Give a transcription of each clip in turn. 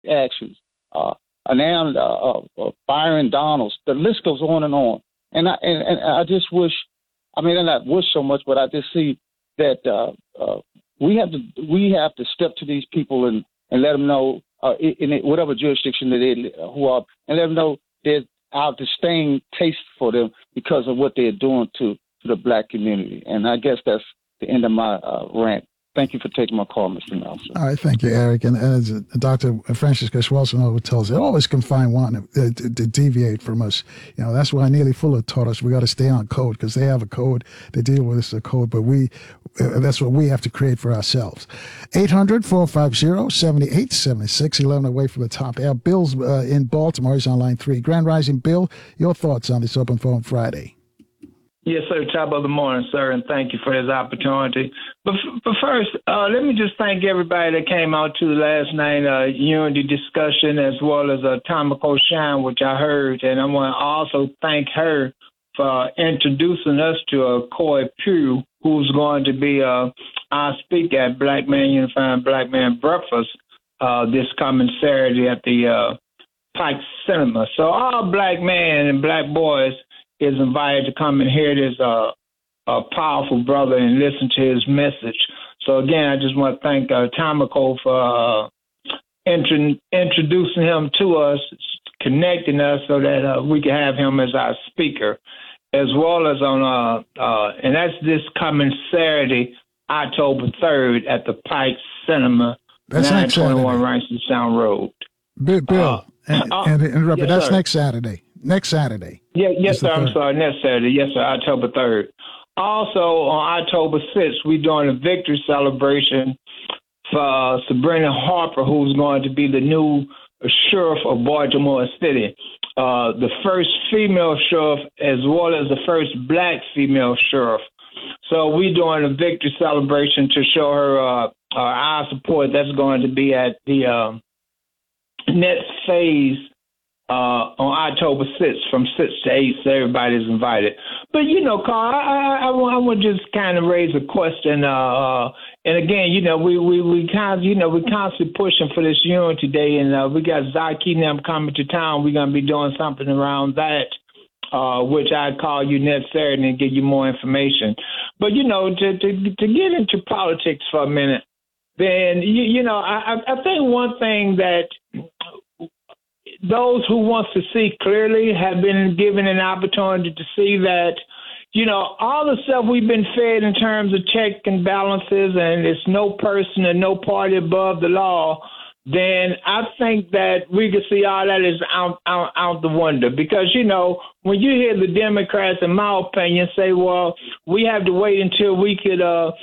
actions. Byron Donalds. The list goes on and on. And I just wish, I not wish so much, but I just see that we have to step to these people and let them know in whatever jurisdiction that they who are, and let them know there's our disdain taste for them because of what they're doing to the black community. And I guess that's the end of my rant. Thank you for taking my call, Mr. Nelson. All right, thank you, Eric. And as Dr. Francisco Schwarzenegger tells us, always can find one to deviate from us. That's why Neely Fuller taught us we got to stay on code, because they have a code. They deal with us a code, but that's what we have to create for ourselves. 800-450-7876, 11 away from the top. Bill's in Baltimore. He's on line 3. Grand Rising, Bill, your thoughts on this Open Phone Friday? Yes, sir. Top of the morning, sir, and thank you for this opportunity. But first, let me just thank everybody that came out to the last night unity discussion, as well as Tomiko Shine, which I heard. And I want to also thank her for introducing us to Coy Pugh, who's going to be our speaker at Black Man Unifying Black Man Breakfast this coming Saturday at the Pike Cinema. So all black men and black boys is invited to come and hear this powerful brother and listen to his message. So again, I just want to thank Tomiko for introducing him to us, connecting us so that we can have him as our speaker, as well as on and that's this coming Saturday, October 3rd at the Pike Cinema, 921 Ransom Sound Road. Bill, and interrupt you. That's sir. Next Saturday. Next Saturday. Yeah, yes, sir. I'm sorry. Next Saturday. Yes, sir. October 3rd. Also, on October 6th, we're doing a victory celebration for Sabrina Harper, who's going to be the new sheriff of Baltimore City, the first female sheriff, as well as the first black female sheriff. So we're doing a victory celebration to show her our support. That's going to be at the next phase on October 6th from 6 to 8, so everybody's invited. But, Carl, I want to just kind of raise a question. And again, we constantly pushing for this Unity Day, and we got Zaki and them coming to town. We're going to be doing something around that, which I call you next Saturday and give you more information. But, to get into politics for a minute, then, I think one thing that those who want to see clearly have been given an opportunity to see that, all the stuff we've been fed in terms of check and balances, and it's no person and no party above the law, then I think that we could see all that is out the window. Because, when you hear the Democrats, in my opinion, say, well, we have to wait until we could,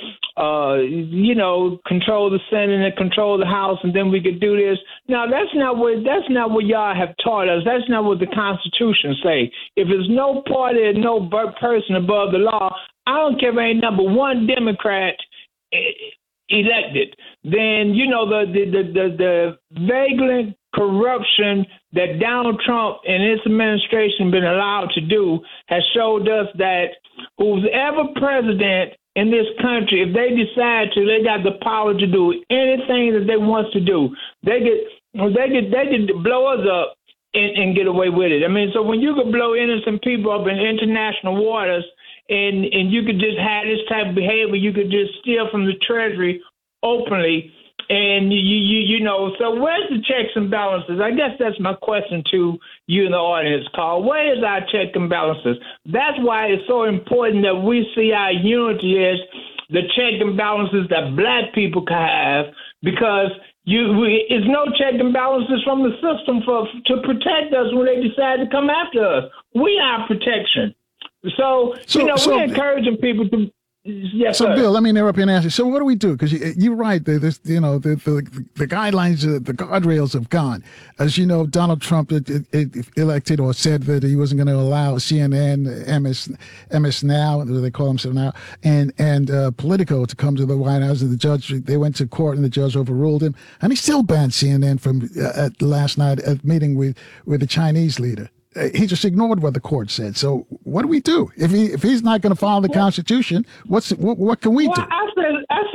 control the Senate and control the House, and then we could do this. Now, that's not what y'all have taught us. That's not what the Constitution say. If there's no party and no person above the law, I don't care if ain't number one Democrat elected, then the vagrant corruption that Donald Trump and his administration been allowed to do has showed us that who's ever president in this country, if they decide to, they got the power to do anything that they want to do. They could blow us up and get away with it. So when you could blow innocent people up in international waters, and you could just have this type of behavior, you could just steal from the Treasury openly, and so where's the checks and balances? I guess that's my question to you in the audience, Carl. Where is our check and balances? That's why it's so important that we see our unity as the check and balances that black people can have, because it's no check and balances from the system to protect us when they decide to come after us. We are protection. So we're encouraging people to. Yes, so sir. Bill, let me interrupt you and ask you. So what do we do? Because you're right. The guidelines, the guardrails have gone. As you know, Donald Trump elected or said that he wasn't going to allow CNN, MS Now, they call themselves now, and Politico to come to the White House. And the judge, they went to court, and the judge overruled him, and he still banned CNN from last night at meeting with the Chinese leader. He just ignored what the court said. So what do we do if he's not going to follow the Constitution? What can we do? I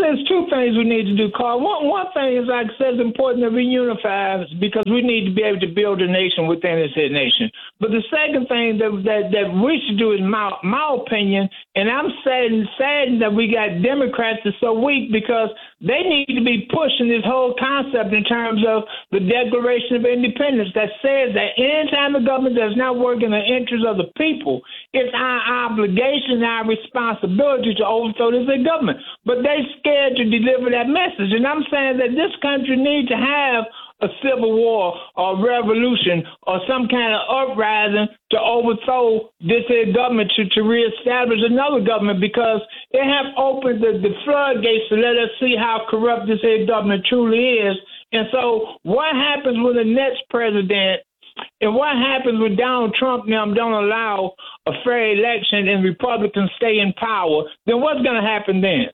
there's two things we need to do, Carl. One thing is, like I said, it's important that we unify because we need to be able to build a nation within this nation. But the second thing that we should do, in my opinion, and I'm saddened that we got Democrats that's so weak because they need to be pushing this whole concept in terms of the Declaration of Independence that says that anytime the government does not work in the interest of the people, it's our obligation and our responsibility to overthrow this government. But they're scared to deliver that message. And I'm saying that this country needs to have a civil war or revolution or some kind of uprising to overthrow this government to reestablish another government, because they have opened the floodgates to let us see how corrupt this government truly is. And so what happens when the next president and what happens when Donald Trump now don't allow a fair election and Republicans stay in power? Then what's going to happen then?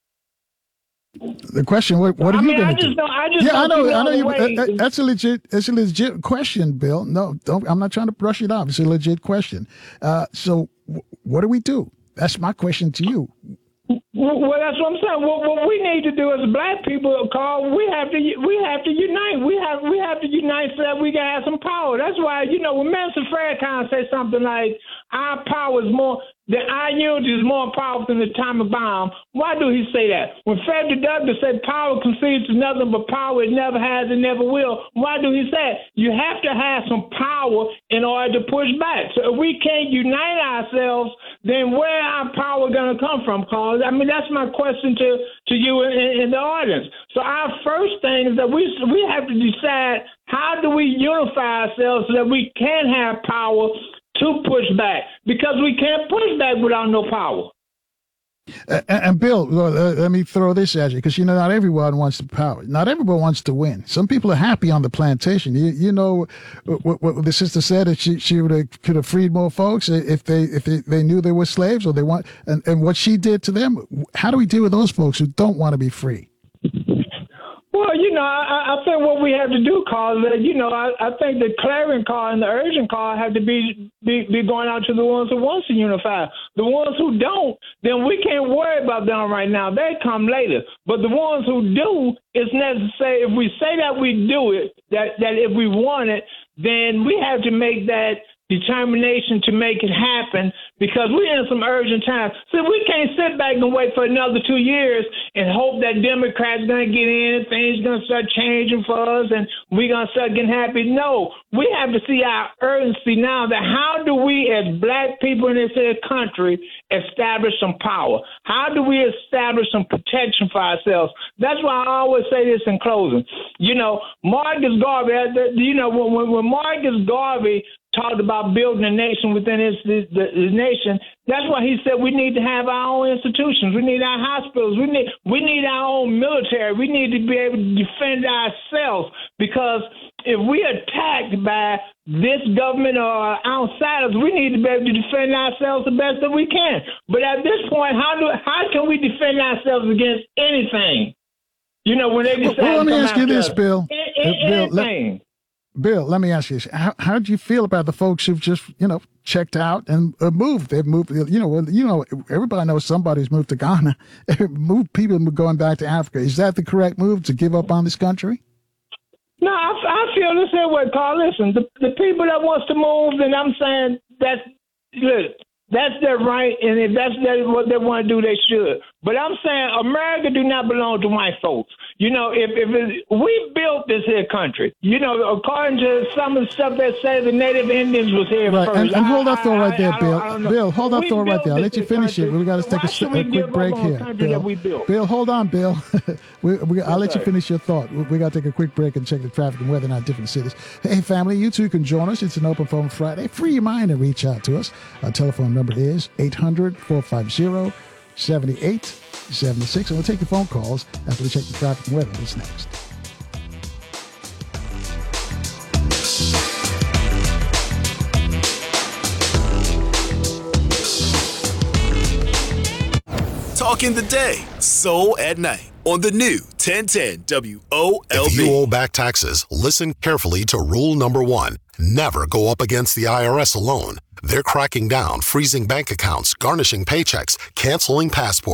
The question: What are you going to do? I know. That's a legit question, Bill. No, don't. I'm not trying to brush it off. It's a legit question. So, what do we do? That's my question to you. Well, that's what I'm saying. What we need to do as Black people, Carl, we have to unite. We have to unite so that we can have some power. That's why, when Minister Farrakhan say something like, our power is more, our unity is more powerful than the atomic bomb, why do he say that? When Frederick Douglass said power concedes to nothing but power, it never has and never will, why do he say it? You have to have some power in order to push back. So if we can't unite ourselves, then where our power going to come from, Carl? I mean, that's my question to you in the audience. So our first thing is that we have to decide, how do we unify ourselves so that we can have power to push back? Because we can't push back without no power. And Bill, let me throw this at you, because not everyone wants the power. Not everyone wants to win. Some people are happy on the plantation. You know what the sister said, that she could have freed more folks if they knew they were slaves, or they want, and what she did to them. How do we deal with those folks who don't want to be free? Well, I think what we have to do, Carl, is that, I think the clarion call and the urgent call have to be going out to the ones who want to unify. The ones who don't, then we can't worry about them right now. They come later. But the ones who do, it's necessary. If we say that we do it, that if we want it, then we have to make that determination to make it happen, because we're in some urgent times. So we can't sit back and wait for another 2 years and hope that Democrats going to get in and things going to start changing for us and we're going to start getting happy. No, we have to see our urgency now, that how do we as Black people in this country establish some power? How do we establish some protection for ourselves? That's why I always say this in closing. Marcus Garvey, when Marcus Garvey talked about building a nation within the nation, that's why he said we need to have our own institutions. We need our hospitals. We need our own military. We need to be able to defend ourselves, because if we are attacked by this government or outsiders, we need to be able to defend ourselves the best that we can. But at this point, how can we defend ourselves against anything? When they decide let me ask you this, Bill. Bill, let me ask you this. How do you feel about the folks who've just, checked out and moved? They've moved, everybody knows somebody's moved to Ghana. People going back to Africa. Is that the correct move, to give up on this country? No, I feel this way, Carl. Listen, the people that wants to move, then I'm saying that's their right, and if that's what they want to do, they should. But I'm saying America do not belong to white folks. If we built this here country, according to some of the stuff that say the Native Indians was here first. And hold that thought right there, Bill. Bill, hold that thought right there. I'll let you finish it. We got to take a quick break here. Bill, hold on, Bill. I'll let you finish your thought. We got to take a quick break and check the traffic and weather in our different cities. Hey, family, you too can join us. It's an open phone Friday. Free your mind and reach out to us. Our telephone number is 800-450-7876, and we'll take your phone calls after we check the traffic and weather. What's next? Talking the day, so at night on the new 1010 WOLB. If you owe back taxes, listen carefully to rule number 1. Never go up against the IRS alone. They're cracking down, freezing bank accounts, garnishing paychecks, canceling passports,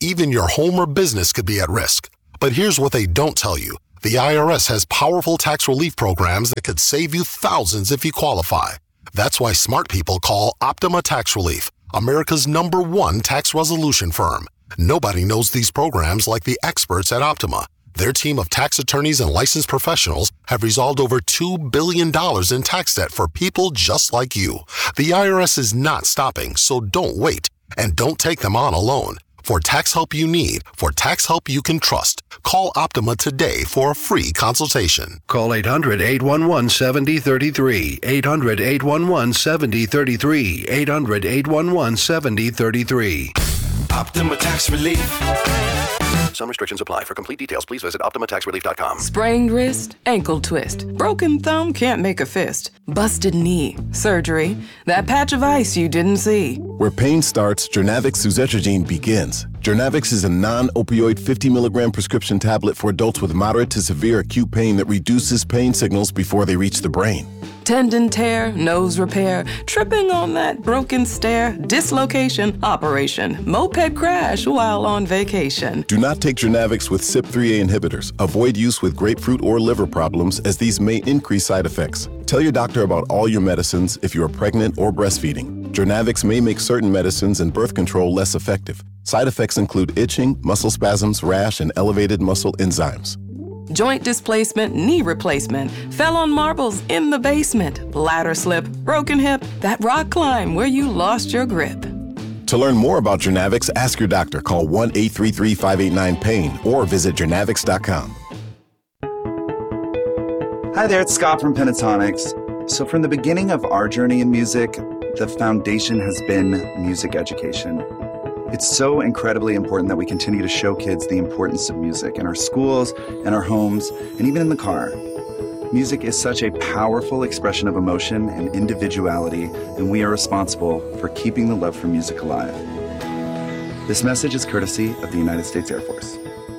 even your home or business could be at risk. But here's what they don't tell you. The IRS has powerful tax relief programs that could save you thousands if you qualify. That's why smart people call Optima Tax Relief, America's #1 tax resolution firm. Nobody knows these programs like the experts at Optima. Their team of tax attorneys and licensed professionals have resolved over $2 billion in tax debt for people just like you. The IRS is not stopping, so don't wait. And don't take them on alone. For tax help you need, for tax help you can trust, call Optima today for a free consultation. Call 800-811-7033. 800-811-7033. 800-811-7033. Optima Tax Relief. Some restrictions apply. For complete details, please visit OptimaTaxRelief.com. Sprained wrist, ankle twist, broken thumb can't make a fist, busted knee, surgery, that patch of ice you didn't see. Where pain starts, Jernavix suzetrigine begins. Jernavix is a non-opioid 50 milligram prescription tablet for adults with moderate to severe acute pain that reduces pain signals before they reach the brain. Tendon tear, nose repair, tripping on that broken stair, dislocation, operation, moped crash while on vacation. Do not take Jernavix with CYP3A inhibitors. Avoid use with grapefruit or liver problems as these may increase side effects. Tell your doctor about all your medicines if you are pregnant or breastfeeding. Jernavix may make certain medicines and birth control less effective. Side effects include itching, muscle spasms, rash, and elevated muscle enzymes. Joint displacement, knee replacement, fell on marbles in the basement, ladder slip, broken hip, that rock climb where you lost your grip. To learn more about Jernavix, ask your doctor. Call 1-833-589-PAIN or visit jernavix.com. Hi there, it's Scott from Pentatonics. So from the beginning of our journey in music, the foundation has been music education. It's so incredibly important that we continue to show kids the importance of music in our schools, in our homes, and even in the car. Music is such a powerful expression of emotion and individuality, and we are responsible for keeping the love for music alive. This message is courtesy of the United States Air Force.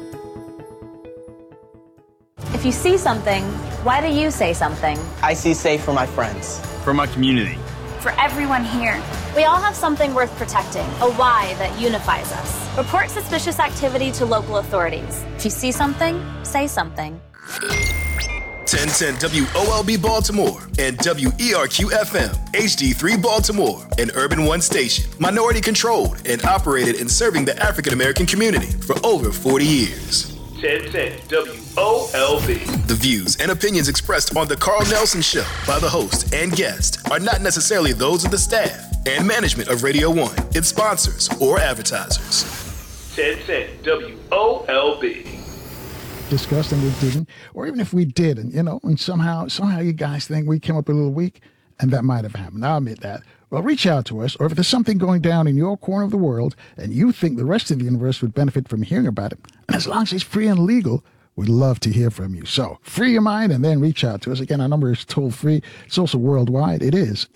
If you see something, why do you say something? I see safe for my friends. For my community. For everyone here. We all have something worth protecting, a why that unifies us. Report suspicious activity to local authorities. If you see something, say something. 1010 WOLB Baltimore and WERQ-FM HD3 Baltimore, an Urban One station, minority controlled and operated and serving the African American community for over 40 years. 1010 WOLB. The views and opinions expressed on The Carl Nelson Show by the host and guest are not necessarily those of the staff and management of Radio 1, its sponsors, or advertisers. 1010 WOLB. Discussed and we didn't, or even if we did, and somehow you guys think we came up a little weak, and that might have happened. I'll admit that. Well, reach out to us, or if there's something going down in your corner of the world and you think the rest of the universe would benefit from hearing about it, and as long as it's free and legal, we'd love to hear from you. So free your mind and then reach out to us. Again, our number is toll free. It's also worldwide. It is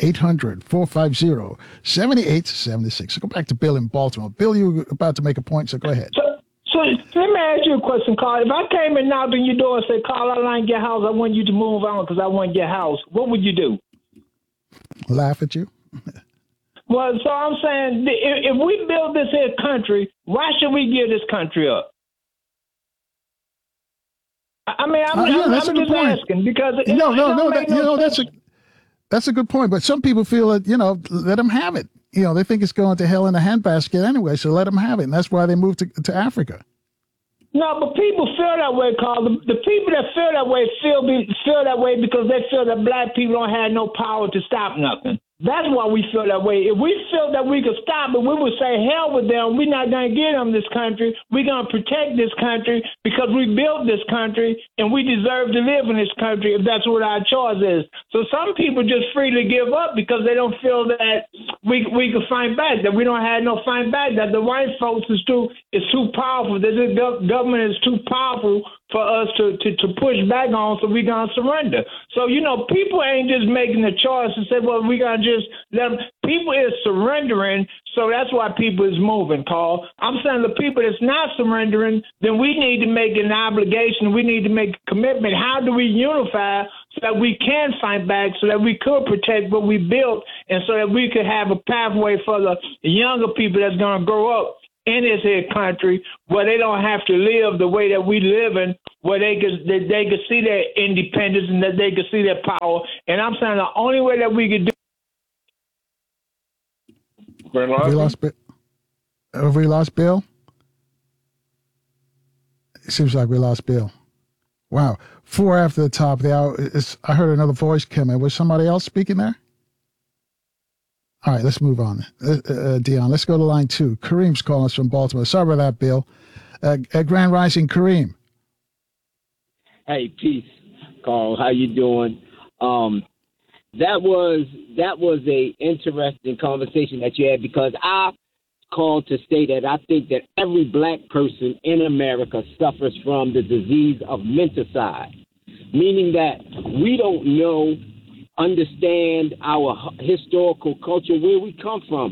800-450-7876. So go back to Bill in Baltimore. Bill, you were about to make a point, so go ahead. So let me ask you a question, Carl. If I came and knocked on your door and said, Carl, I like your house, I want you to move on because I want your house, what would you do? Laugh at you? Well, so I'm saying, if we build this here country, why should we give this country up? I'm just asking because that's a good point. But some people feel that let them have it. They think it's going to hell in a handbasket anyway, so let them have it, and that's why they moved to Africa. No, but people feel that way, Carl. The people that feel that way feel that way because they feel that black people don't have no power to stop nothing. That's why we feel that way. If we feel that we could stop it, we would say, hell with them. We're not going to give them this country. We're going to protect this country because we built this country and we deserve to live in this country if that's what our choice is. So some people just freely give up because they don't feel that we can fight back, that we don't have no fight back, that the white folks is too powerful, that the government is too powerful for us to push back on, so we're going to surrender. So, people ain't just making the choice and say, well, we're going to just let them. People is surrendering, so that's why people is moving, Carl. I'm saying the people that's not surrendering, then we need to make an obligation. We need to make a commitment. How do we unify so that we can fight back, so that we could protect what we built, and so that we could have a pathway for the younger people that's going to grow up in this here country where they don't have to live the way that we live in, where they could see their independence and that they could see their power. And I'm saying the only way that we could do. Have we lost Bill? It seems like we lost Bill. Wow. 4 after the top of the hour. I heard another voice come in. Was somebody else speaking there? All right, let's move on. Dion, let's go to line 2. Kareem's calling us from Baltimore. Sorry about that, Bill. Grand Rising, Kareem. Hey, peace, Carl. How you doing? That was a interesting conversation that you had, because I called to say that I think that every black person in America suffers from the disease of menticide, meaning that we don't understand our historical culture, where we come from.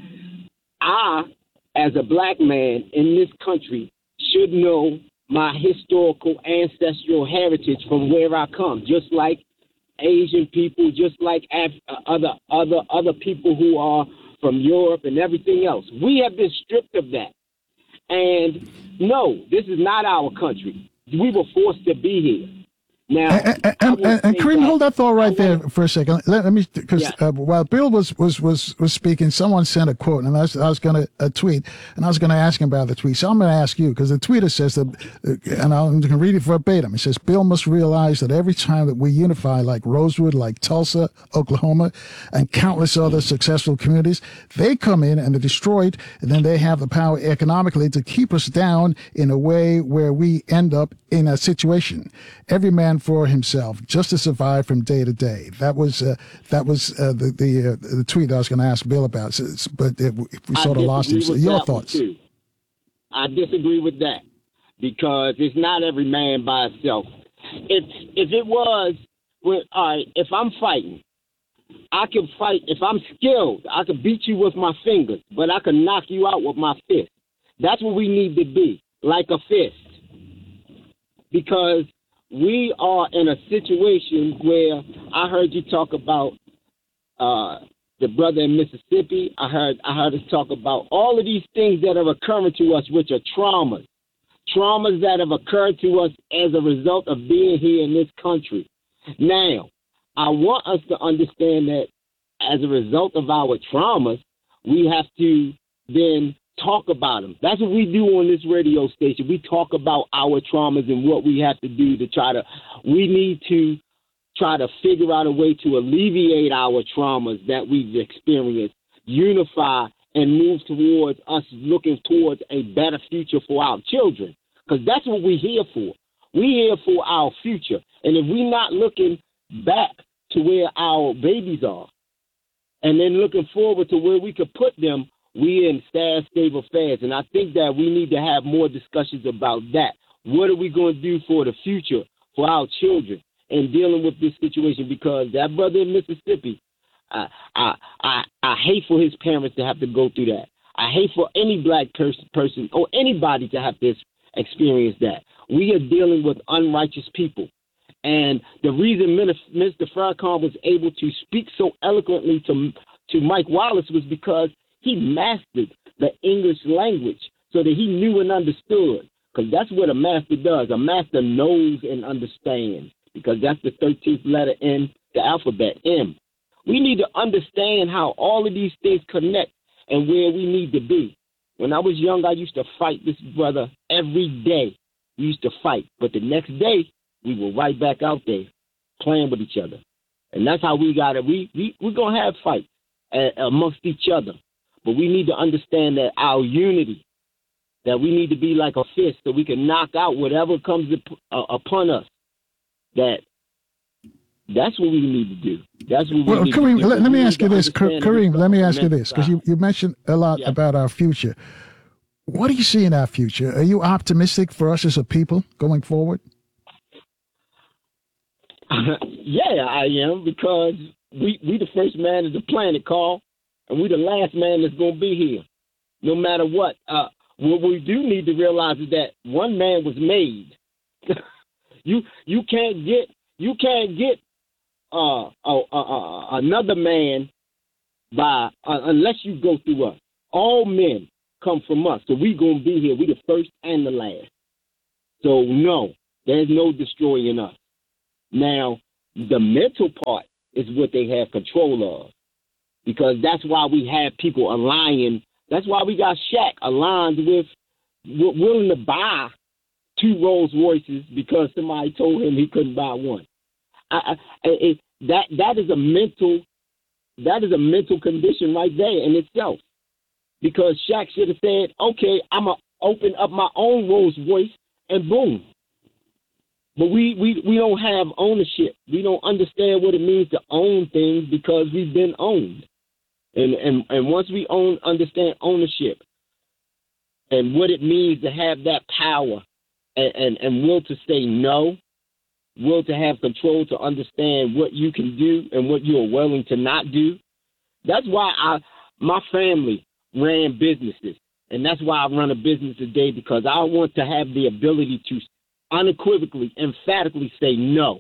I, as a black man in this country, should know my historical ancestral heritage from where I come, just like Asian people, just like other people who are from Europe and everything else. We have been stripped of that. And no, this is not our country. We were forced to be here. Now, and Kareem, hold that thought right there for a second. Let me, because while Bill was speaking, someone sent a quote, and I was going to tweet, and I was going to ask him about the tweet. So I'm going to ask you, because the tweeter says that, and I'm going to read it verbatim. It says, Bill must realize that every time that we unify, like Rosewood, like Tulsa, Oklahoma, and countless other successful communities, they come in and they're destroyed, and then they have the power economically to keep us down in a way where we end up in a situation. Every man for himself, just to survive from day to day. That was the tweet I was going to ask Bill about. But we sort of lost him. So your thoughts? I disagree with that, because it's not every man by himself. If it was, all right, if I'm fighting, I can fight. If I'm skilled, I can beat you with my fingers, but I can knock you out with my fist. That's what we need to be, like a fist. Because we are in a situation where I heard you talk about the brother in Mississippi. I heard us talk about all of these things that are occurring to us, which are traumas that have occurred to us as a result of being here in this country. Now, I want us to understand that as a result of our traumas, we have to then talk about them. That's what we do on this radio station. We talk about our traumas and what we have to do to we need to try to figure out a way to alleviate our traumas that we've experienced, unify, and move towards us looking towards a better future for our children. Because that's what we're here for. We're here for our future. And if we're not looking back to where our babies are and then looking forward to where we could put them, we in sad state of affairs. And I think that we need to have more discussions about that. What are we going to do for the future, for our children, and dealing with this situation? Because that brother in Mississippi, I hate for his parents to have to go through that. I hate for any black person or anybody to have to experience that. We are dealing with unrighteous people. And the reason Mr. Farrakhan was able to speak so eloquently to Mike Wallace was because he mastered the English language so that he knew and understood, because that's what a master does. A master knows and understands, because that's the 13th letter in the alphabet, M. We need to understand how all of these things connect and where we need to be. When I was young, I used to fight this brother every day. We used to fight. But the next day, we were right back out there playing with each other. And that's how we got it. We're going to have fights amongst each other. But we need to understand that our unity, that we need to be like a fist so we can knock out whatever comes upon us. That's what we need to do. That's what we need Kareem, to do. let me ask you this. Kareem, let me ask you this, because you mentioned a lot about our future. What do you see in our future? Are you optimistic for us as a people going forward? Yeah, I am, because we the first man of the planet, Carl. And we're the last man that's going to be here, no matter what. What we do need to realize is that one man was made. You can't get another man by unless you go through us. All men come from us. So we going to be here. We the first and the last. So, no, there's no destroying us. Now, the mental part is what they have control of, because that's why we have people aligning. That's why we got Shaq aligned with willing to buy 2 Rolls Royces because somebody told him he couldn't buy one. That is a mental condition right there in itself. Because Shaq should have said, okay, I'm going to open up my own Rolls Royce, and boom. But we don't have ownership. We don't understand what it means to own things because we've been owned. And once we understand ownership and what it means to have that power and will to say no, will to have control, to understand what you can do and what you are willing to not do. That's why my family ran businesses, and that's why I run a business today, because I want to have the ability to unequivocally, emphatically say no.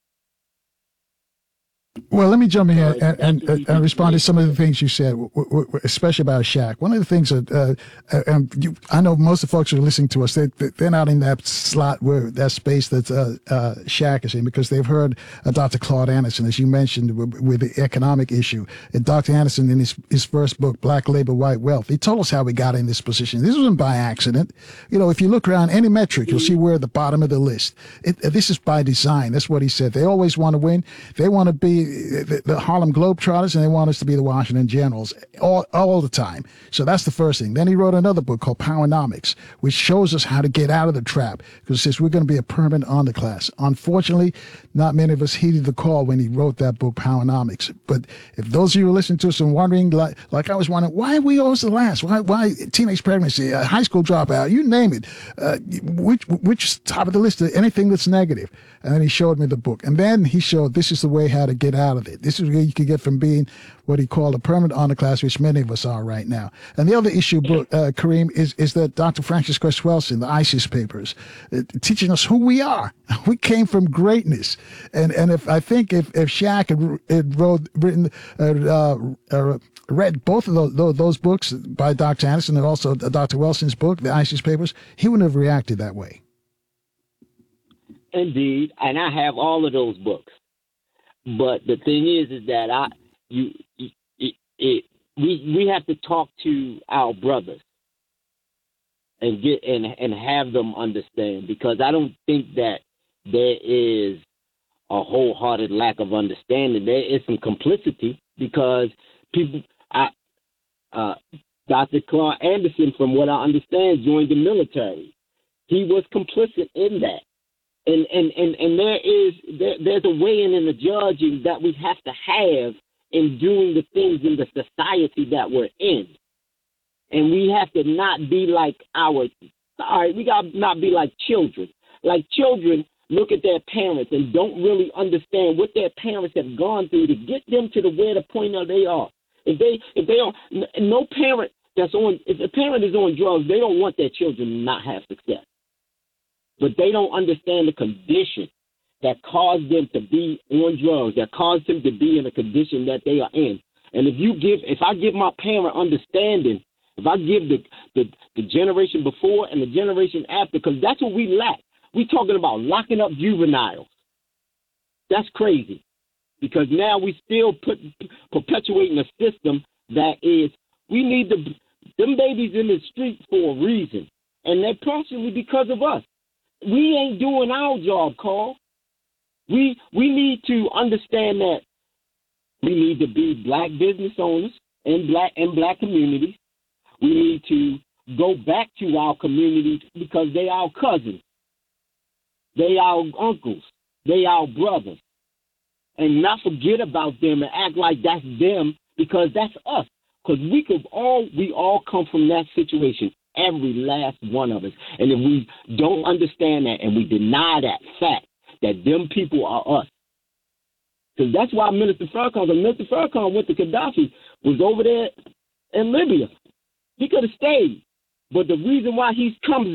Well, let me jump in here and respond to some of the things you said, especially about Shaq. One of the things that I know most of the folks who are listening to us, they're not in that slot where that space that Shaq is in, because they've heard Dr. Claude Anderson, as you mentioned, with the economic issue. And Dr. Anderson, in his first book, Black Labor, White Wealth, he told us how we got in this position. This wasn't by accident. You know, if you look around any metric, you'll see we're at the bottom of the list. This is by design. That's what he said. They always want to win. They want to be the Harlem Globetrotters, and they want us to be the Washington Generals all the time. So that's the first thing. Then he wrote another book called Powernomics, which shows us how to get out of the trap, because it says we're going to be a permanent underclass. Unfortunately, not many of us heeded the call when he wrote that book, Powernomics. But if those of you who are listening to us and wondering, like I was wondering, why are we always the last? Why teenage pregnancy, high school dropout, you name it, which top of the list, anything that's negative? And then he showed me the book. And then he showed this is the way how to get out of it. This is where you can get from being what he called a permanent underclass, which many of us are right now. And the other issue, Kareem, is that Dr. Frances Cress Welsing, the ISIS papers, teaching us who we are. We came from greatness. And if Shaq had read both of those books by Dr. Anderson and also Dr. Welsing's book, the ISIS papers, he wouldn't have reacted that way. Indeed, and I have all of those books. But the thing is that we have to talk to our brothers and get and have them understand, because I don't think that there is a wholehearted lack of understanding. There is some complicity, because people. Dr. Claude Anderson, from what I understand, joined the military. He was complicit in that. And there's a weighing in the judging that we have to have in doing the things in the society that we're in. And we have to not be like we got to not be like children. Like children look at their parents and don't really understand what their parents have gone through to get them to where the point that they are. If they don't, no parent if a parent is on drugs, they don't want their children to not have success. But they don't understand the condition that caused them to be on drugs, that caused them to be in a condition that they are in. And if I give my parent understanding, if I give the generation before and the generation after, because that's what we lack. We're talking about locking up juveniles. That's crazy, because now we still perpetuating a system that is, we need them babies in the street for a reason, and they're partially because of us. We ain't doing our job, Carl. We need to understand that we need to be black business owners in black communities. We need to go back to our communities because they our cousins. They our uncles. They our brothers. And not forget about them and act like that's them, because that's us. Because we all come from that situation. Every last one of us. And if we don't understand that and we deny that fact that them people are us, because that's why Minister Farrakhan went to Gaddafi, was over there in Libya. He could have stayed. But the reason why he's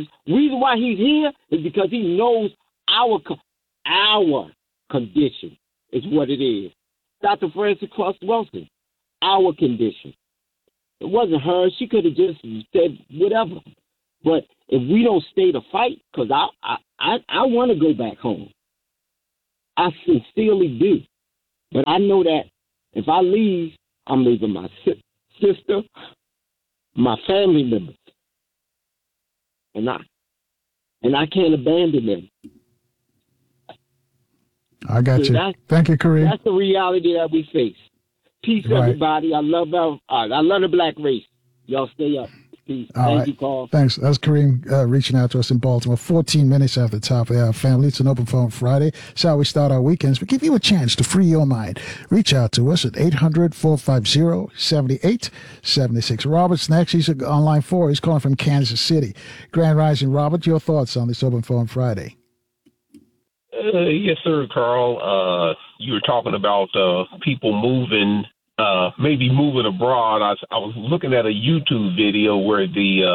here is because he knows our condition is what it is. Dr. Frances Cress Welsing, our condition. It wasn't her. She could have just said whatever. But if we don't stay to fight, because I want to go back home. I sincerely do. But I know that if I leave, I'm leaving my sister, my family members. And I can't abandon them. I got So you. Thank you, Kareem. That's the reality that we face. Peace, Right. everybody. I love the black race. Y'all stay up. Peace. Thank you, Carl. Thanks. That's Kareem reaching out to us in Baltimore. 14 minutes after the top of the hour, family. It's an open phone Friday. It's how we start our weekends. We give you a chance to free your mind. Reach out to us at 800-450-7876. Robert's next. He's on line 4. He's calling from Kansas City. Grand Rising, Robert. Your thoughts on this open phone Friday? Yes, sir, Carl. You were talking about people moving, maybe moving abroad. I was looking at a YouTube video where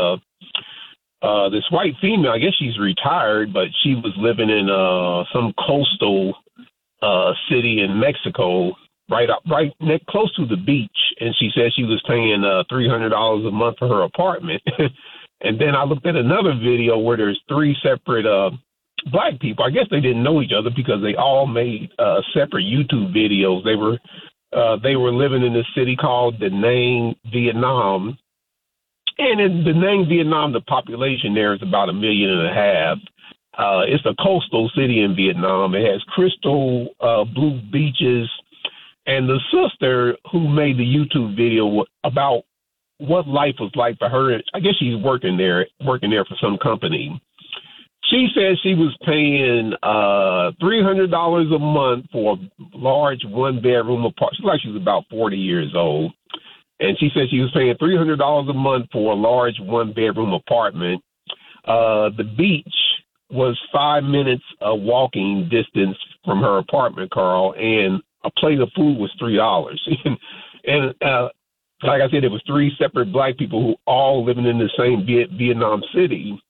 this white female, I guess she's retired, but she was living in some coastal city in Mexico, right close to the beach, and she said she was paying $300 a month for her apartment. And then I looked at another video where there's 3 separate black people. I guess they didn't know each other because they all made separate YouTube videos. They were living in this city called Da Nang, Vietnam. And in Da Nang, Vietnam, the population there is about 1.5 million. It's a coastal city in Vietnam. It has crystal blue beaches. And the sister who made the YouTube video about what life was like for her, I guess she's working there for some company. She said she was paying $300 a month for a large 1-bedroom apartment. She's like she was about 40 years old. And she said she was paying $300 a month for a large 1-bedroom apartment. The beach was 5 minutes walking distance from her apartment, Carl, and a plate of food was $3. and like I said, it was 3 separate black people who all living in the same Vietnam city.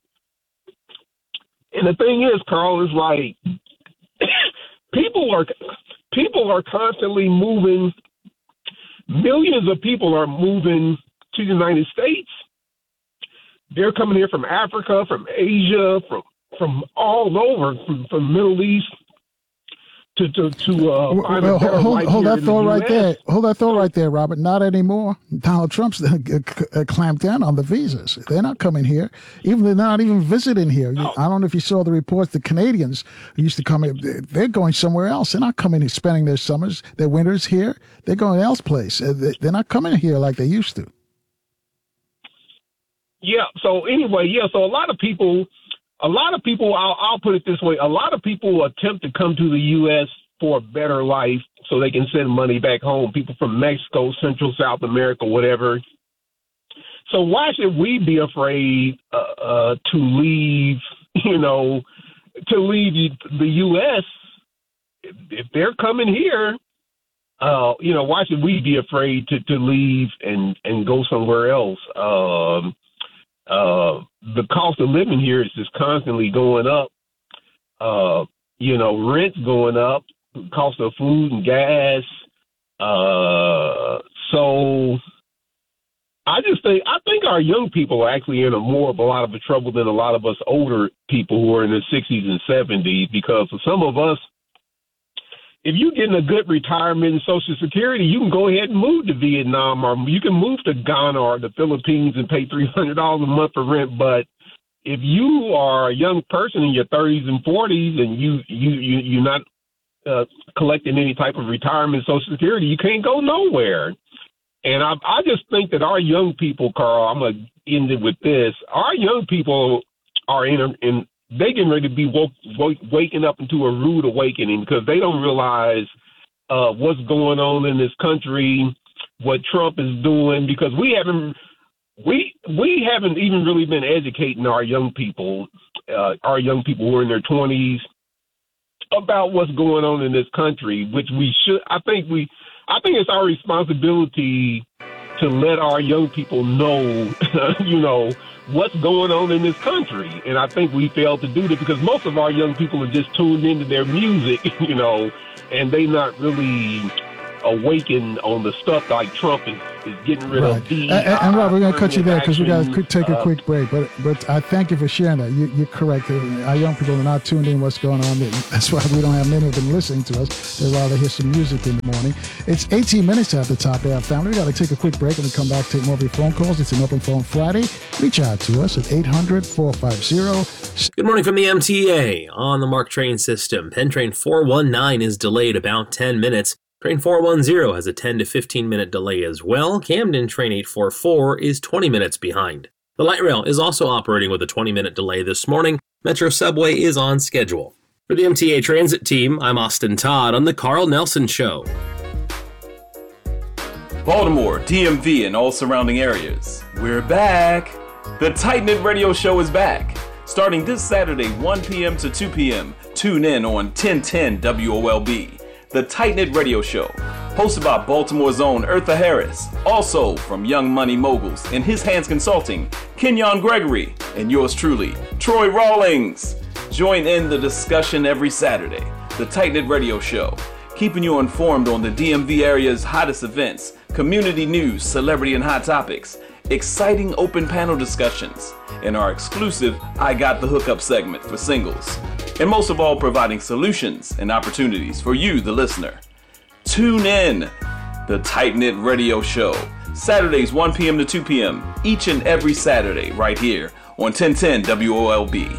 And the thing is, Carl, is like people are constantly moving. Millions of people are moving to the United States. They're coming here from Africa, from Asia, from all over, from Middle East to find a better life hold here that in thought the right US. there. Hold that thought right there, Robert. Not anymore. Donald Trump's clamped down on the visas. They're not coming here. They're not even visiting here. I don't know if you saw the reports. The Canadians who used to come here, they're going somewhere else. They're not coming here, spending their summers, their winters here. They're going elsewhere. They're not coming here like they used to. Yeah. So anyway, so a lot of people, I'll put it this way. A lot of people attempt to come to the U.S. for a better life so they can send money back home. People from Mexico, Central, South America, whatever. So why should we be afraid to leave, to leave the U.S. if they're coming here? Why should we be afraid to leave and go somewhere else? The cost of living here is just constantly going up. Rent's going up, cost of food and gas. So I think our young people are actually in a lot of trouble than a lot of us older people who are in their 60s and 70s, because for some of us, if you're getting a good retirement and Social Security, you can go ahead and move to Vietnam, or you can move to Ghana or the Philippines and pay $300 a month for rent. But if you are a young person in your 30s and 40s and you're not collecting any type of retirement Social Security, you can't go nowhere. And I just think that our young people, Carl, I'm going to end it with this. Our young people are they getting ready to be waking up into a rude awakening, because they don't realize what's going on in this country, what Trump is doing, because we haven't even really been educating our young people who are in their 20s about what's going on in this country, which we should. I think it's our responsibility to let our young people know, what's going on in this country. And I think we failed to do that because most of our young people are just tuned into their music, and they not really awakened on the stuff like Trump is is getting rid of these. And Rob, we're going to cut you there because we got to take a quick break. But I thank you for sharing that. You're correct. Our young people are not tuned in what's going on. That's why we don't have many of them listening to us. They'd rather hear some music in the morning. It's 18 minutes after the top of our family. We got to take a quick break and we come back, take more of your phone calls. It's an Open Phone Friday. Reach out to us at 800-450. Good morning from the MTA. On the MARC train system, Penn Train 419 is delayed about 10 minutes. Train 410 has a 10 to 15 minute delay as well. Camden Train 844 is 20 minutes behind. The light rail is also operating with a 20-minute delay this morning. Metro Subway is on schedule. For the MTA Transit team, I'm Austin Todd on The Carl Nelson Show. Baltimore, DMV, and all surrounding areas. We're back. The Tight Knit Radio Show is back. Starting this Saturday, 1 p.m. to 2 p.m., tune in on 1010 WOLB. The Tight Knit Radio Show, hosted by Baltimore's own Eartha Harris. Also from Young Money Moguls and His Hands Consulting, Kenyon Gregory, and yours truly, Troy Rawlings. Join in the discussion every Saturday. The Tight Knit Radio Show, keeping you informed on the DMV area's hottest events, community news, celebrity and hot topics, exciting open panel discussions, and our exclusive I Got the Hookup segment for singles. And most of all, providing solutions and opportunities for you, the listener. Tune in. The Tight Knit Radio Show. Saturdays, 1 p.m. to 2 p.m. each and every Saturday right here on 1010 WOLB.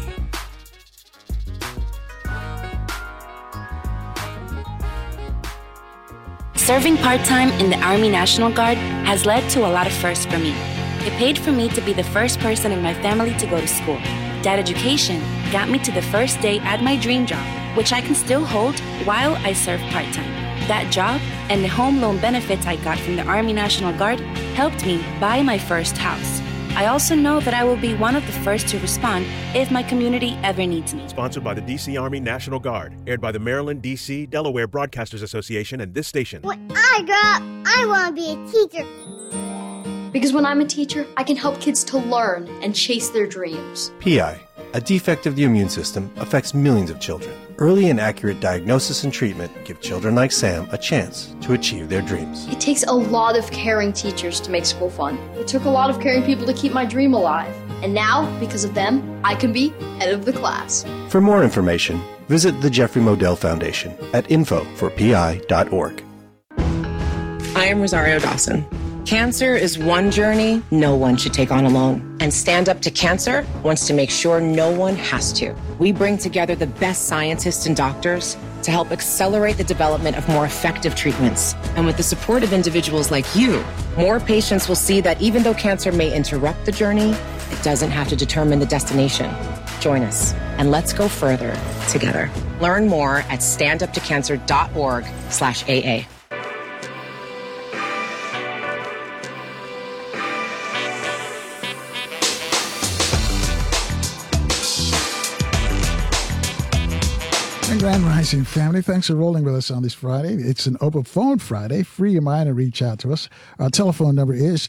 Serving part-time in the Army National Guard has led to a lot of firsts for me. It paid for me to be the first person in my family to go to school. That education got me to the first day at my dream job, which I can still hold while I serve part-time. That job and the home loan benefits I got from the Army National Guard helped me buy my first house. I also know that I will be one of the first to respond if my community ever needs me. Sponsored by the D.C. Army National Guard, aired by the Maryland, D.C., Delaware Broadcasters Association and this station. When I grow up, I want to be a teacher. Because when I'm a teacher, I can help kids to learn and chase their dreams. PI, a defect of the immune system, affects millions of children. Early and accurate diagnosis and treatment give children like Sam a chance to achieve their dreams. It takes a lot of caring teachers to make school fun. It took a lot of caring people to keep my dream alive. And now, because of them, I can be head of the class. For more information, visit the Jeffrey Modell Foundation at info4pi.org. I am Rosario Dawson. Cancer is one journey no one should take on alone. And Stand Up to Cancer wants to make sure no one has to. We bring together the best scientists and doctors to help accelerate the development of more effective treatments. And with the support of individuals like you, more patients will see that even though cancer may interrupt the journey, it doesn't have to determine the destination. Join us and let's go further together. Learn more at standuptocancer.org/AA. Grand Rising family, thanks for rolling with us on this Friday. It's an Open Phone Friday. Free your mind and reach out to us. Our telephone number is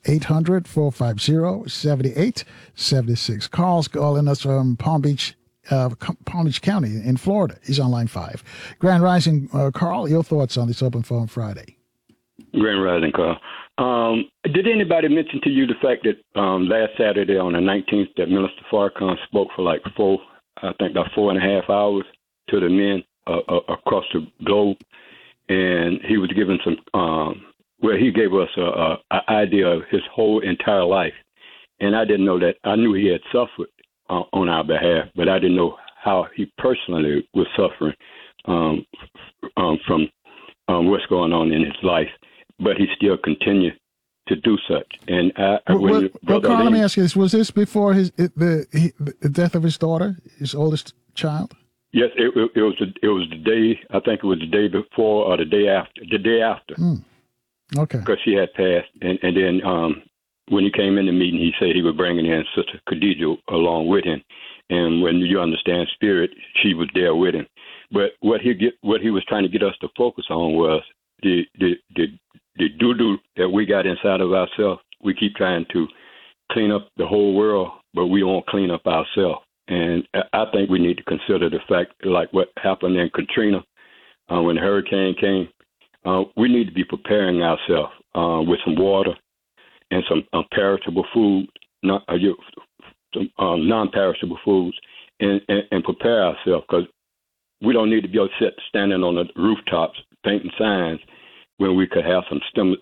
800-450-7876. Carl's calling us from Palm Beach County in Florida. He's on line 5. Grand Rising, Carl, your thoughts on this Open Phone Friday? Grand Rising, Carl. Did anybody mention to you the fact that last Saturday on the 19th that Minister Farrakhan spoke for like about 4.5 hours to the men across the globe, and he was giving some, he gave us an idea of his whole entire life, and I didn't know that. I knew he had suffered on our behalf, but I didn't know how he personally was suffering from what's going on in his life, but he still continued to do such. And Carl, let me ask you this: was this before the death of his daughter, his oldest child? Yes, it was the day. I think it was the day before or the day after. The day after. Okay. Because she had passed, and then when he came in the meeting, he said he was bringing in Sister Khadija along with him. And when you understand spirit, she was there with him. But what he was trying to get us to focus on was the doo-doo that we got inside of ourselves. We keep trying to clean up the whole world, but we won't clean up ourselves. And I think we need to consider the fact, like what happened in Katrina, when the hurricane came, we need to be preparing ourselves with some water and some perishable food, non-perishable foods, and prepare ourselves, because we don't need to be standing on the rooftops painting signs when we could have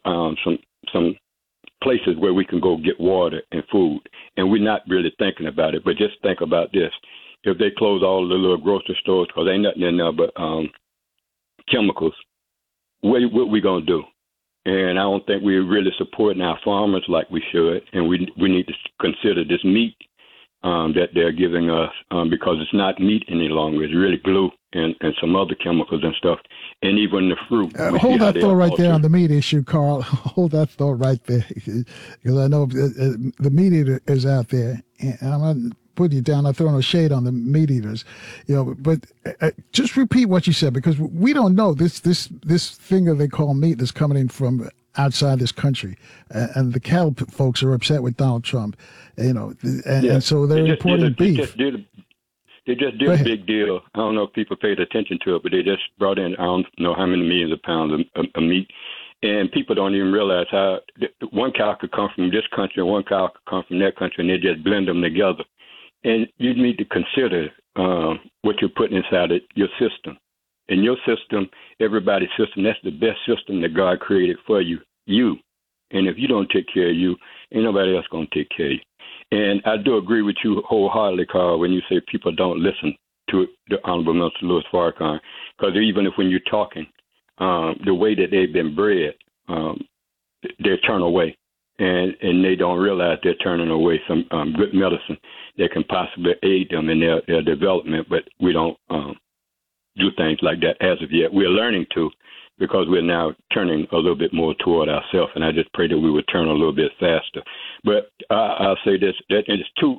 some places where we can go get water and food. And we're not really thinking about it, but just think about this. If they close all the little grocery stores because ain't nothing in there but chemicals, what we going to do? And I don't think we're really supporting our farmers like we should. And we need to consider this meat that they're giving us, because it's not meat any longer. It's really glue and some other chemicals and stuff. And even the fruit. Hold that thought right there on the meat issue, Carl. Hold that thought right there, because I know the meat eater is out there, and I'm not putting you down. I'm throwing a shade on the meat eaters, But just repeat what you said, because we don't know this thing that they call meat that's coming in from outside this country, and the cattle folks are upset with Donald Trump, and so they're importing beef. They just did a big deal. I don't know if people paid attention to it, but they just brought in, I don't know how many millions of pounds of meat. And people don't even realize how one cow could come from this country and one cow could come from that country, and they just blend them together. And you need to consider what you're putting inside your system. In your system, everybody's system, that's the best system that God created for you. And if you don't take care of you, ain't nobody else going to take care of you. And I do agree with you wholeheartedly, Carl, when you say people don't listen to the Honorable Minister Louis Farrakhan, because even if when you're talking, the way that they've been bred, they turn away, and they don't realize they're turning away some good medicine that can possibly aid them in their development, but we don't do things like that as of yet. We're learning to, because we're now turning a little bit more toward ourselves, and I just pray that we would turn a little bit faster. But I'll say this, that there's two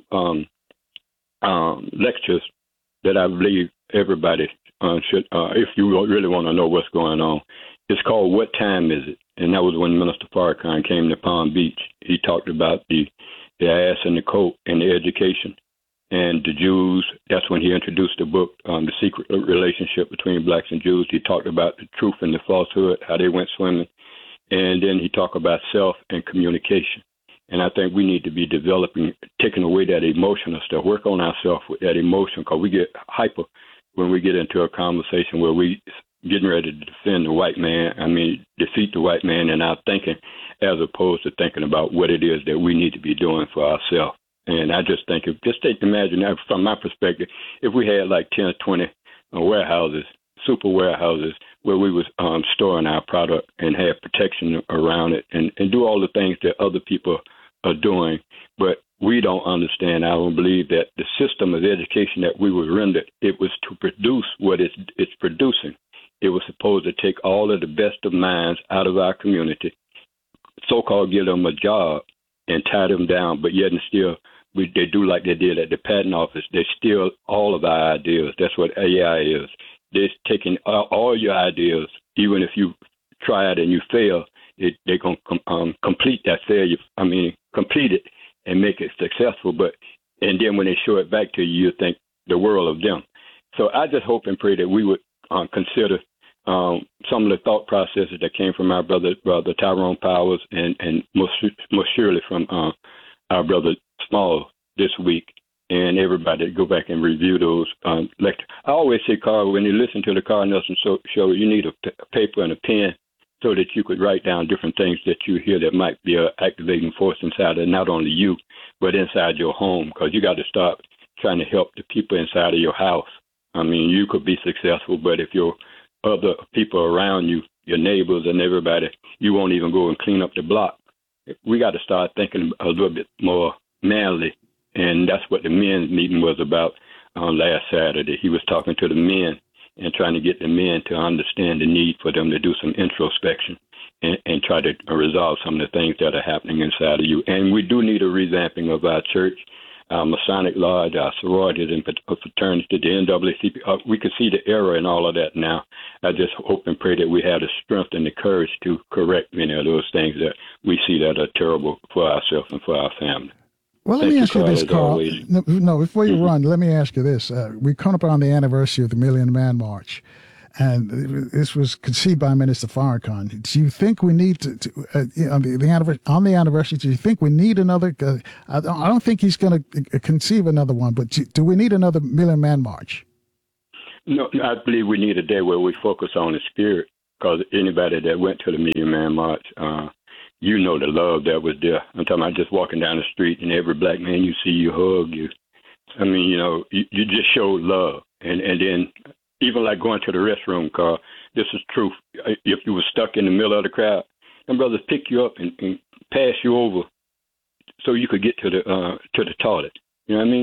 lectures that I believe everybody should, if you really want to know what's going on. It's called What Time Is It? And that was when Minister Farrakhan came to Palm Beach. He talked about the ass and the coat and the education and the Jews. That's when he introduced the book, The Secret Relationship Between Blacks and Jews. He talked about the truth and the falsehood, how they went swimming. And then he talked about self and communication. And I think we need to be taking away that emotional stuff, work on ourselves with that emotion, because we get hyper when we get into a conversation where we getting ready to defend the white man, defeat the white man in our thinking, as opposed to thinking about what it is that we need to be doing for ourselves. And I just think, imagine that from my perspective, if we had like 10 or 20 warehouses, super warehouses, where we was storing our product and have protection around it and do all the things that other people are doing. But we don't understand, I don't believe that the system of education that we were rendered, it was to produce what it's producing. It was supposed to take all of the best of minds out of our community, so-called give them a job and tie them down, but yet and still they do like they did at the patent office. They steal all of our ideas. That's what AI is. They're taking all your ideas, even if you try it and you fail, they're going to complete that failure. Complete it and make it successful. And then when they show it back to you, you think the world of them. So I just hope and pray that we would consider some of the thought processes that came from our brother Tyrone Powers and most surely from our brother Small this week, and everybody go back and review those lectures. I always say, Carl, when you listen to the Carl Nelson show, you need a paper and a pen so that you could write down different things that you hear that might be an activating force inside of not only you, but inside your home, because you got to start trying to help the people inside of your house. You could be successful, but if your other people around you, your neighbors and everybody, you won't even go and clean up the block. We got to start thinking a little bit more manly, and that's what the men's meeting was about last Saturday. He was talking to the men and trying to get the men to understand the need for them to do some introspection and try to resolve some of the things that are happening inside of you. And we do need a revamping of our church, our Masonic Lodge, our sororities and fraternities, the NAACP. We can see the error in all of that now. I just hope and pray that we have the strength and the courage to correct many of those things that we see that are terrible for ourselves and for our family. Well, let me ask you this, Carl. No, before you run, let me ask you this. We're coming up on the anniversary of the Million Man March. and this was conceived by Minister Farrakhan. Do you think we need to on the anniversary? Do you think we need another? I don't think he's going to conceive another one, but do we need another Million Man March? No, I believe we need a day where we focus on the spirit, because anybody that went to the Million Man March, you know the love that was there. I'm talking about just walking down the street and every black man you see, you hug you. I mean, you just showed love. And then even like going to the restroom, Carl, this is truth. If you were stuck in the middle of the crowd, them brothers pick you up and pass you over so you could get to the toilet. You know what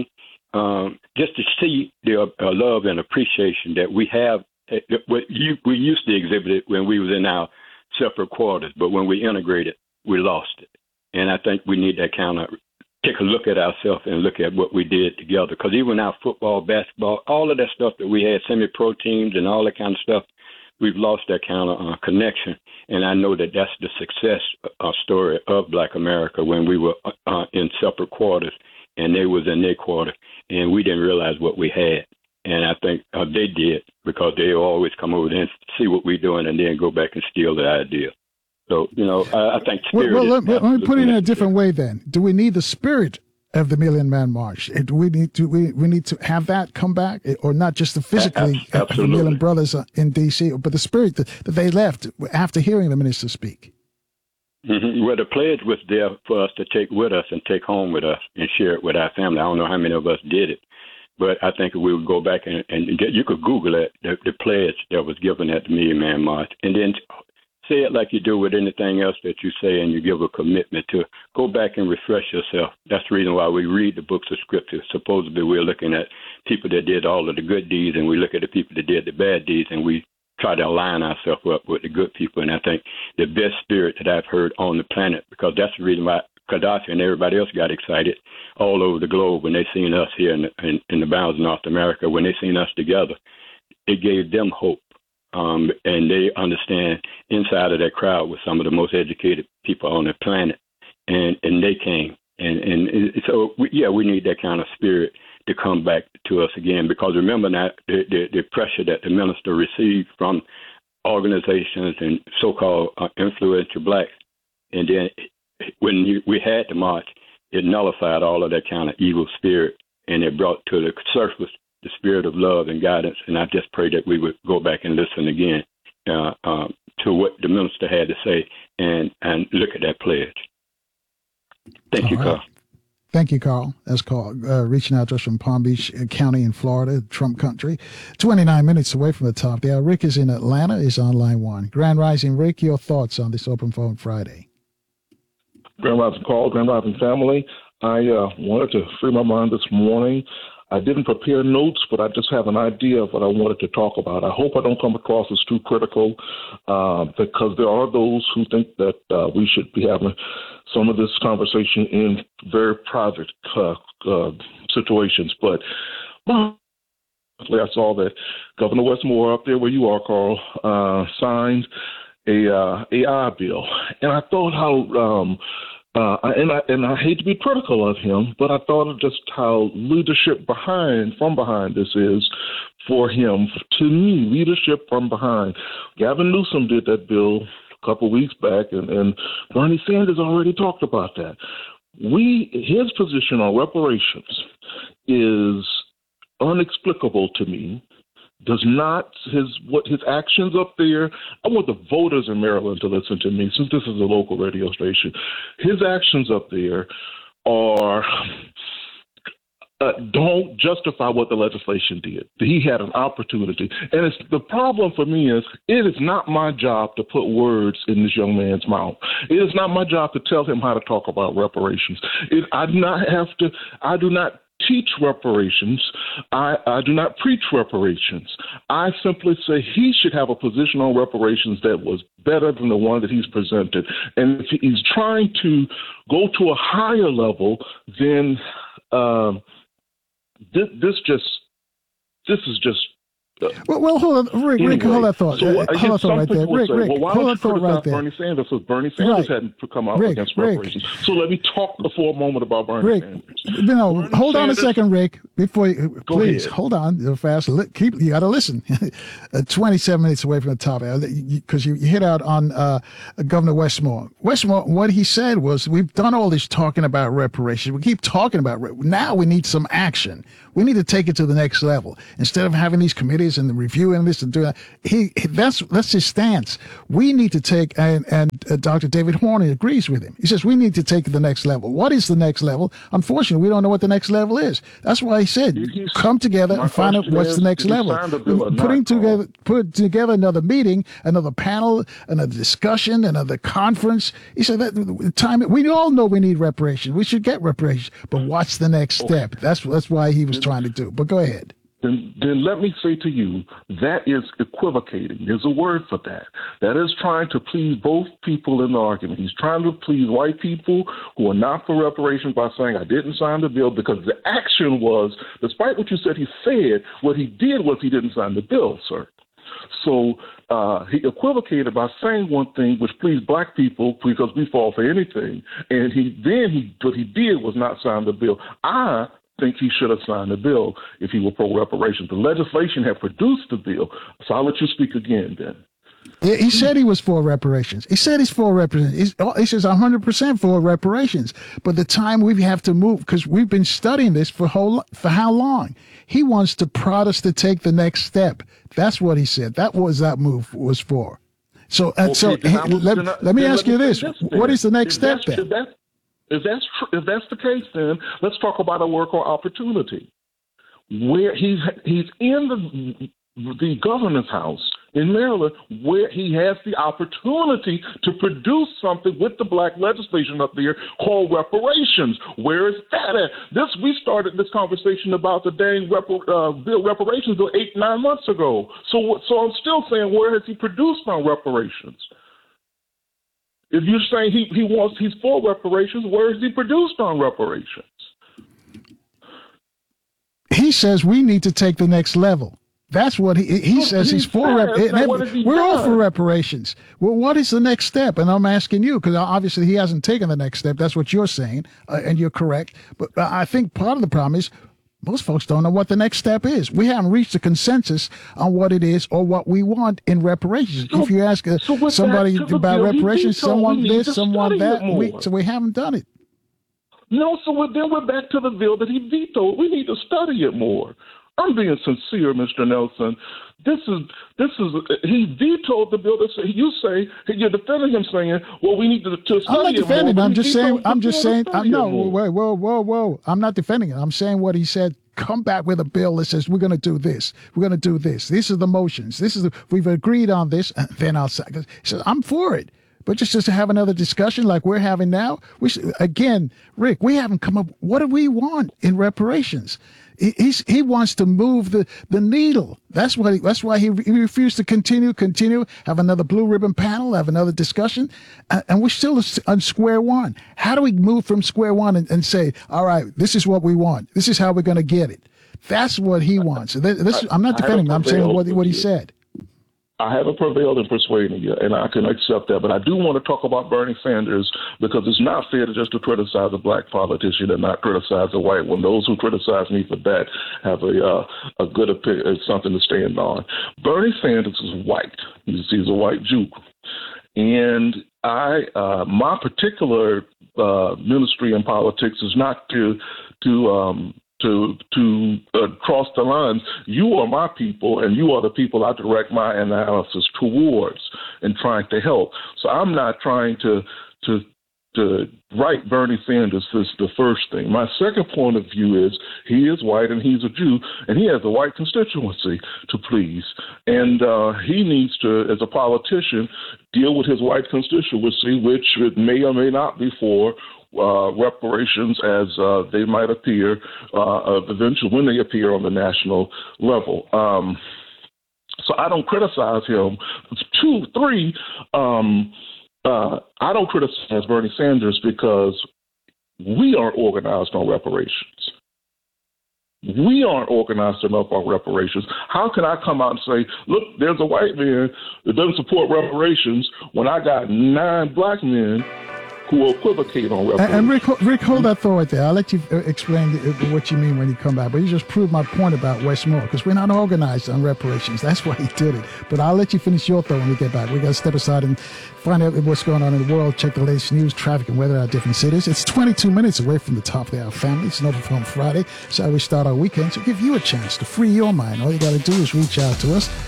I mean? Just to see the love and appreciation that we have, we used to exhibit it when we was in our separate quarters, but when we integrated, we lost it. And I think we need that kind of take a look at ourselves and look at what we did together. Because even our football, basketball, all of that stuff that we had, semi-pro teams and all that kind of stuff, we've lost that kind of connection. And I know that that's the success story of Black America, when we were in separate quarters and they was in their quarter, and we didn't realize what we had. And I think they did, because they always come over there and see what we're doing and then go back and steal the idea. So, I think spirit. Well, let me put it in a different way then. Do we need the spirit of the Million Man March? Do we need to have that come back, or not just the physically of the Million Brothers in D.C., but the spirit that they left after hearing the minister speak? Mm-hmm. Well, the pledge was there for us to take with us and take home with us and share it with our family. I don't know how many of us did it, but I think we would go back and you could Google it, the pledge that was given at the Million Man March, and then say it like you do with anything else that you say, and you give a commitment to go back and refresh yourself. That's the reason why we read the books of Scripture. Supposedly we're looking at people that did all of the good deeds, and we look at the people that did the bad deeds, and we try to align ourselves up with the good people. And I think the best spirit that I've heard on the planet, because that's the reason why Gaddafi and everybody else got excited all over the globe when they seen us here in the bounds of North America, when they seen us together, it gave them hope. And they understand inside of that crowd was some of the most educated people on the planet, and they came, and so we need that kind of spirit to come back to us again, because remember now the pressure that the minister received from organizations and so-called influential blacks, and then when we had the march, it nullified all of that kind of evil spirit, and it brought to the surface the spirit of love and guidance. And I just pray that we would go back and listen again to what the minister had to say and look at that pledge. Thank you, Carl. Thank you, Carl. That's called reaching out to us from Palm Beach County in Florida, Trump country. 29 minutes away from the top there. Rick is in Atlanta, is on line one. Grand Rising, Rick, your thoughts on this Open Phone Friday? Grand Rising, Carl, Grand Rising family. I wanted to free my mind this morning. I didn't prepare notes, but I just have an idea of what I wanted to talk about. I hope I don't come across as too critical, because there are those who think that we should be having some of this conversation in very private situations. But I saw that Governor Westmore up there where you are, Carl, signed a AI bill. And I thought how and I hate to be critical of him, but I thought of just how leadership from behind this is for him. To me, leadership from behind. Gavin Newsom did that bill a couple of weeks back, and Bernie Sanders already talked about that. His position on reparations is inexplicable to me. Does not his actions up there. I want the voters in Maryland to listen to me, since this is a local radio station. His actions up there are don't justify what the legislation did. He had an opportunity, and the problem for me is it is not my job to put words in this young man's mouth. It is not my job to tell him how to talk about reparations. I do not teach reparations. I do not preach reparations. I simply say he should have a position on reparations that was better than the one that he's presented. And if he's trying to go to a higher level, then this is just Well, hold on, Rick. Anyway, Rick, hold that thought. So, hold that thought right there. Rick, why hold don't that thought right there. Bernie Sanders? Because Bernie Sanders hadn't come out against reparations. So let me talk for a moment about Bernie Sanders. No, hold on a second, Rick. Before you, please ahead. hold on. You're fast. You got to listen. 27 minutes away from the topic because you hit out on Governor Westmore. Westmore, what he said was, we've done all this talking about reparations. We keep talking about now. We need some action. We need to take it to the next level instead of having these committees and the reviewing this and doing that. That's his stance. We need to take, and Dr. David Horney agrees with him. He says we need to take it to the next level. What is the next level? Unfortunately, we don't know what the next level is. That's why he said, come together and find out what's the next level. Put together another meeting, another panel, another discussion, another conference. He said that time. We all know we need reparations. We should get reparations, but what's the next step? That's why he was trying to do. But go ahead. Then let me say to you, that is equivocating. There's a word for that. That is trying to please both people in the argument. He's trying to please white people who are not for reparations by saying, I didn't sign the bill, because the action was, despite what you said he said, what he did was he didn't sign the bill, sir. So he equivocated by saying one thing which pleased black people because we fall for anything. And what he did was not sign the bill. I think he should have signed the bill if he were pro-reparations. The legislation had produced the bill. So I'll let you speak again then. Yeah, he said he was for reparations. He said he's for reparations. He says 100% for reparations. But the time we have to move, because we've been studying this for how long? He wants to prod us to take the next step. That's what he said. That move was for. So, let me ask you this. What is the next step then? If that's the case, then let's talk about a work or opportunity. Where he's in the governor's house in Maryland, where he has the opportunity to produce something with the black legislation up there called reparations. Where is that at? We started this conversation about the dang reparations bill 8-9 months ago. So I'm still saying, where has he produced on reparations? If you're saying he's for reparations, where is he produced on reparations? He says we need to take the next level. That's what he says. He's for reparations. We're all for reparations. Well, what is the next step? And I'm asking you, because obviously he hasn't taken the next step. That's what you're saying, and you're correct. But I think part of the problem is most folks don't know what the next step is. We haven't reached a consensus on what it is or what we want in reparations. If you ask somebody about reparations, someone this, someone that, so we haven't done it. No, so then we're back to the bill that he vetoed. We need to study it more. I'm being sincere, Mr. Nelson. He vetoed the bill. You say you're defending him, saying, "Well, we need to study it more." I'm not defending him. I'm just saying. Whoa. I'm not defending it. I'm saying what he said. Come back with a bill that says we're going to do this. We're going to do this. These are the motions. We've agreed on this. And then I'll say, he says, I'm for it. But just to have another discussion like we're having now, again, Rick, we haven't come up. What do we want in reparations? He wants to move the needle. That's why he refused to continue, have another blue ribbon panel, have another discussion. And we're still on square one. How do we move from square one and say, all right, this is what we want. This is how we're going to get it. That's what he wants. I'm not defending him. I'm saying what he said. I haven't prevailed in persuading you, and I can accept that. But I do want to talk about Bernie Sanders, because it's not fair just to criticize a black politician and not criticize a white one. Those who criticize me for that have a good opinion, something to stand on. Bernie Sanders is white. He's a white Jew. And my particular ministry in politics is not to cross the lines. You are my people, and you are the people I direct my analysis towards and trying to help. So I'm not trying to right Bernie Sanders is the first thing. My second point of view is he is white and he's a Jew, and he has a white constituency to please. And he needs to, as a politician, deal with his white constituency, which it may or may not be for reparations as they might appear eventually when they appear on the national level. So I don't criticize him. 2, 3, I don't criticize Bernie Sanders because we aren't organized on reparations. We aren't organized enough on reparations. How can I come out and say, look, there's a white man that doesn't support reparations when I got 9 black men who will equivocate on reparations? And Rick, hold that thought right there. I'll let you explain what you mean when you come back. But you just proved my point about Westmore, because we're not organized on reparations. That's why he did it. But I'll let you finish your thought when we get back. We got to step aside and find out what's going on in the world, check the latest news, traffic, and weather at different cities. It's 22 minutes away from the top of the hour, family. It's an Open Phone Friday. So we start our weekend. So give you a chance to free your mind. All you got to do is reach out to us,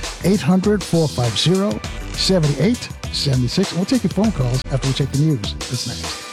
800-450-7876. And we'll take your phone calls after we check the news. That's next.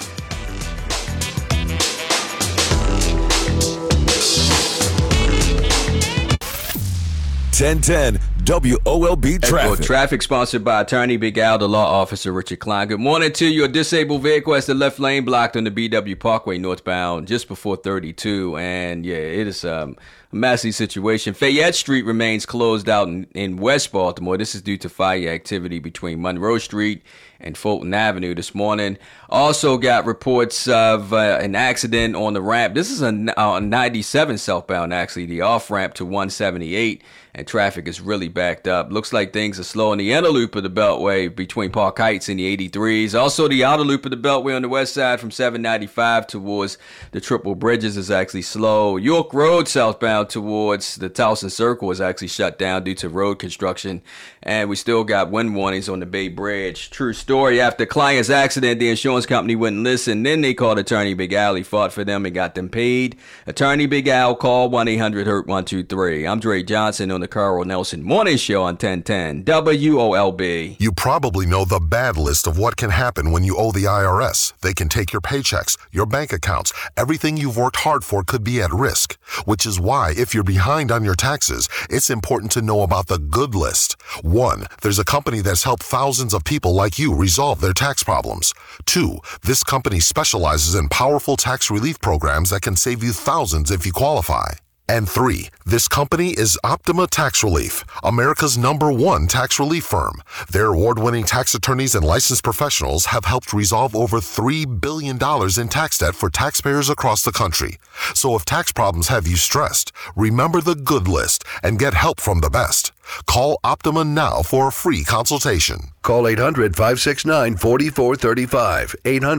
.1010 WOLB Traffic. Traffic sponsored by Attorney Big Al, the law officer Richard Klein. Good morning to you. A disabled vehicle has the left lane blocked on the BW Parkway northbound just before 32. And yeah, it is a messy situation. Fayette Street remains closed out in West Baltimore. This is due to fire activity between Monroe Street and Fulton Avenue this morning. Also got reports of an accident on the ramp. This is a 97 southbound, actually, the off-ramp to 178, and traffic is really backed up. Looks like things are slow in the inner loop of the Beltway between Park Heights and the 83s. Also, the outer loop of the Beltway on the west side from 795 towards the Triple Bridges is actually slow. York Road southbound towards the Towson Circle is actually shut down due to road construction, and we still got wind warnings on the Bay Bridge. True story. After client's accident, the insurance company wouldn't listen. Then they called Attorney Big Al. He fought for them and got them paid. Attorney Big Al, call 1-800-HURT-123. I'm Dre Johnson on the Carl Nelson Morning Show on 1010 WOLB. You probably know the bad list of what can happen when you owe the IRS. They can take your paychecks, your bank accounts. Everything you've worked hard for could be at risk, which is why if you're behind on your taxes, it's important to know about the good list. 1, there's a company that's helped thousands of people like you resolve their tax problems. 2, this company specializes in powerful tax relief programs that can save you thousands if you qualify. And 3, this company is Optima Tax Relief, America's #1 tax relief firm. Their award-winning tax attorneys and licensed professionals have helped resolve over $3 billion in tax debt for taxpayers across the country. So if tax problems have you stressed, remember the good list and get help from the best. Call Optima now for a free consultation. Call 800-569-4435.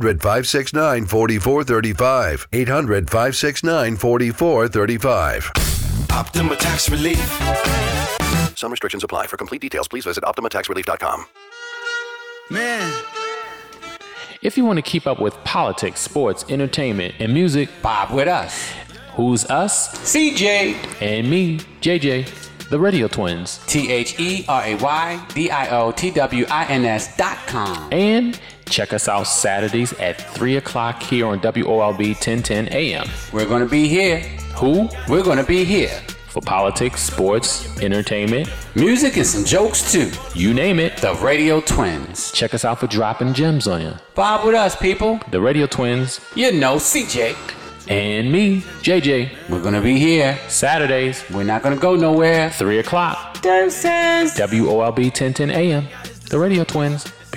800-569-4435. 800-569-4435. Optima Tax Relief. Some restrictions apply. For complete details, please visit OptimaTaxRelief.com. Man. If you want to keep up with politics, sports, entertainment, and music, Bob with us. Who's us? CJ. And me, JJ. The Radio Twins. TheRadioTwins.com. And check us out Saturdays at 3 o'clock here on WOLB 1010 AM. We're going to be here. Who? We're going to be here. For politics, sports, entertainment, music, and some jokes too. You name it. The Radio Twins. Check us out for dropping gems on you. Bob with us, people. The Radio Twins. You know, CJ. And me, JJ. We're going to be here. Saturdays. We're not going to go nowhere. 3 o'clock. Deuces. WOLB 1010 AM. The Radio Twins.